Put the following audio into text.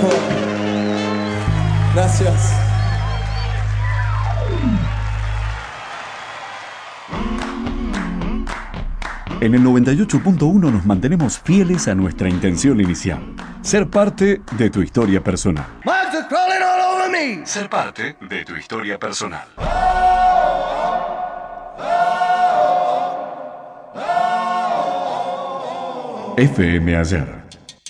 Gracias. En el 98.1 nos mantenemos fieles a nuestra intención inicial. Ser parte de tu historia personal. Ser parte de tu historia personal. FM Ayer.